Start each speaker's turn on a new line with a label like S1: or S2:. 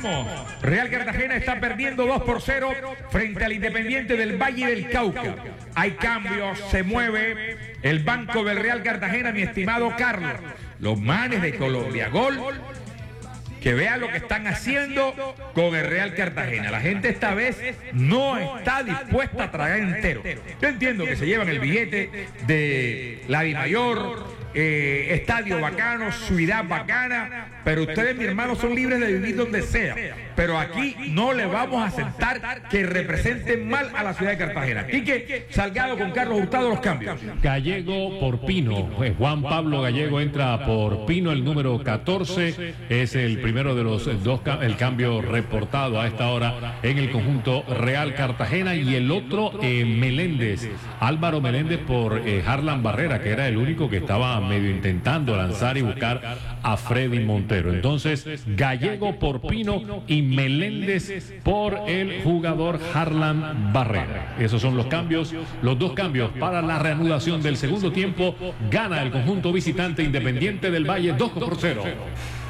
S1: Comenzamos. Real Cartagena está perdiendo 2-0 frente al Independiente del Valle del Cauca. Hay cambios, se mueve el banco del Real Cartagena, mi estimado Carlos. Los manes de Colombia. Gol. Que vean lo que están haciendo con el Real Cartagena. La gente esta vez no está dispuesta a tragar entero. Yo entiendo que se llevan el billete de la Dimayor, estadio bacano, ciudad bacana, pero ustedes, mi hermano, son libres de vivir donde sea. Pero aquí no le vamos a aceptar que representen mal a la ciudad de Cartagena. Quique Salgado con Carlos Hurtado, los cambios.
S2: Gallego por Pino. Juan Pablo Gallego entra por Pino, el número 14. Es el primero de los dos, el cambio reportado a esta hora en el conjunto Real Cartagena. Y el otro, Meléndez. Álvaro Meléndez por Harlan Barrera, que era el único que estaba medio intentando lanzar y buscar a Freddy Montero. Entonces, Gallego por Pino y Meléndez por el jugador Harlan Barrera. Esos son los cambios, los dos cambios para la reanudación del segundo tiempo. Gana el conjunto visitante Independiente del Valle 2-0.